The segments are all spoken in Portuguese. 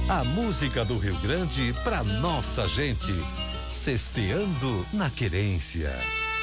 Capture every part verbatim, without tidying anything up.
A música do Rio Grande pra nossa gente. Sexteando na querência.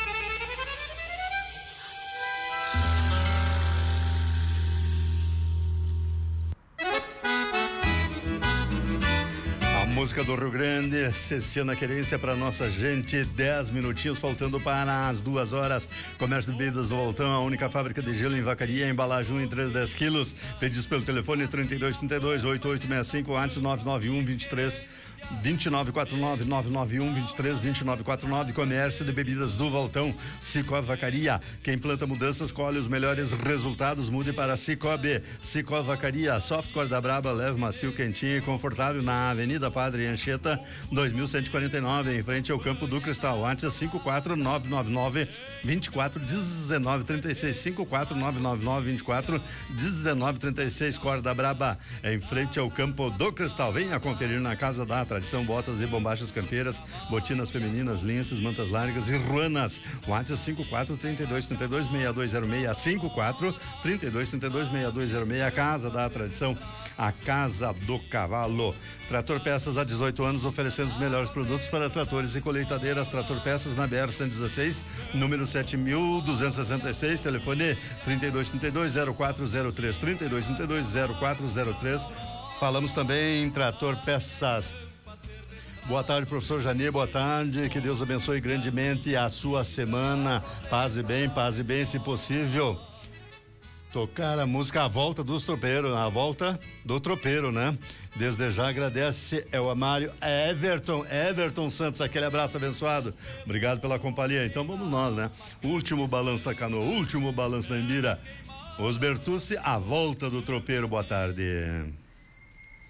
Música do Rio Grande, Sexteando na Querência para nossa gente, dez minutinhos faltando para as duas horas. Comércio de bebidas do Voltão, a única fábrica de gelo em Vacaria, embalagem um em três, dez quilos. Pedidos pelo telefone trinta e dois, trinta e dois, oito oito seis cinco, antes nove nove um, vinte e três, vinte e nove quarenta e nove, nove nove um, vinte e três, vinte e nove quarenta e nove. Comércio de bebidas do Voltão, Cicobi Vacaria. Quem planta mudanças colhe os melhores resultados. Mude para Cicobi. Cicobi Vacaria, softcore da Braba, leve, macio, quentinho e confortável na Avenida Padre Anchieta, dois mil cento e quarenta e nove, em frente ao Campo do Cristal. Antes cinco quatro nove nove nove, vinte e quatro, dezenove, trinta e seis, cinco quatro nove nove nove, vinte e quatro, dezenove, trinta e seis, Corda Braba, em frente ao Campo do Cristal. Venha conferir na Casa da Tradição, botas e bombachas campeiras, botinas femininas, linces, mantas largas e ruanas. WhatsApp cinco quatro, trinta e dois, trinta e dois, seis dois zero seis, cinco quatro, trinta e dois, trinta e dois, seis dois zero seis. A Casa da Tradição, a Casa do Cavalo. Trator Peças há dezoito anos, oferecendo os melhores produtos para tratores e colheitadeiras. Trator Peças na B R cento e dezesseis, número sete mil duzentos e sessenta e seis, telefone trinta e dois, trinta e dois, zero quatro zero três, trinta e dois, trinta e dois, zero quatro zero três. Falamos também em Trator Peças. Boa tarde, professor Jani, boa tarde, que Deus abençoe grandemente a sua semana. Paz e bem, paz e bem, se possível. Tocar a música A Volta dos Tropeiros, a volta do tropeiro, né? Desde já agradece, é o Amário Everton, Everton Santos, aquele abraço abençoado. Obrigado pela companhia. Então vamos nós, né? Último balanço da canoa, último balanço da Embira. Os Bertucci, A Volta do Tropeiro, boa tarde.